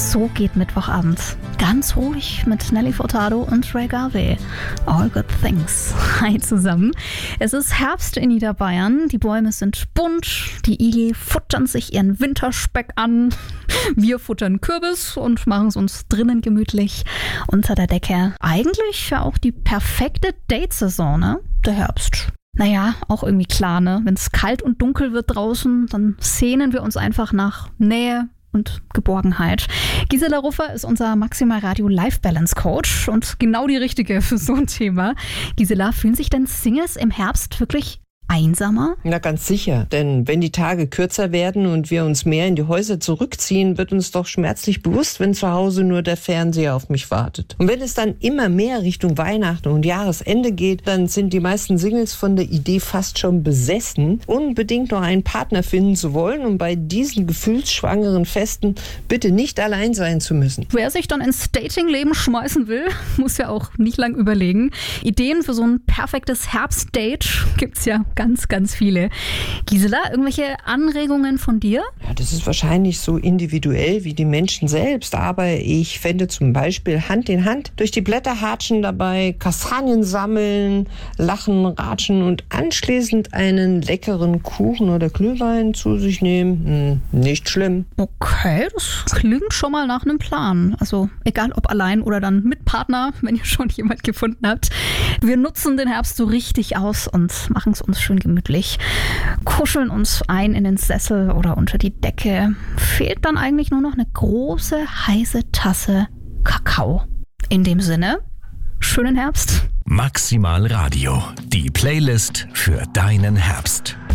So geht Mittwochabend. Ganz ruhig mit Nelly Furtado und Ray Garvey. All good things. Hi zusammen. Es ist Herbst in Niederbayern. Die Bäume sind bunt. Die Igel futtern sich ihren Winterspeck an. Wir futtern Kürbis und machen es uns drinnen gemütlich unter der Decke. Eigentlich ja auch die perfekte Datesaison, ne? Der Herbst. Naja, auch irgendwie klar, ne? Wenn es kalt und dunkel wird draußen, dann sehnen wir uns einfach nach Nähe und Geborgenheit. Gisela Ruffer ist unser Maximal Radio Life Balance Coach und genau die richtige für so ein Thema. Gisela, fühlen sich denn Singles im Herbst wirklich einsamer? Na, ganz sicher. Denn wenn die Tage kürzer werden und wir uns mehr in die Häuser zurückziehen, wird uns doch schmerzlich bewusst, wenn zu Hause nur der Fernseher auf mich wartet. Und wenn es dann immer mehr Richtung Weihnachten und Jahresende geht, dann sind die meisten Singles von der Idee fast schon besessen, unbedingt noch einen Partner finden zu wollen und bei diesen gefühlsschwangeren Festen bitte nicht allein sein zu müssen. Wer sich dann ins Datingleben schmeißen will, muss ja auch nicht lang überlegen. Ideen für so ein perfektes Herbstdate gibt's ja ganz, ganz viele. Gisela, irgendwelche Anregungen von dir? Ja, das ist wahrscheinlich so individuell wie die Menschen selbst, aber ich fände zum Beispiel Hand in Hand durch die Blätter hatschen dabei, Kastanien sammeln, lachen, ratschen und anschließend einen leckeren Kuchen oder Glühwein zu sich nehmen. Nicht schlimm. Okay, das klingt schon mal nach einem Plan. Also egal ob allein oder dann mit Partner, wenn ihr schon jemand gefunden habt. Wir nutzen den Herbst so richtig aus und machen es uns schön gemütlich. Kuscheln uns ein in den Sessel oder unter die Decke. Fehlt dann eigentlich nur noch eine große, heiße Tasse Kakao. In dem Sinne, schönen Herbst. Maximal Radio, die Playlist für deinen Herbst.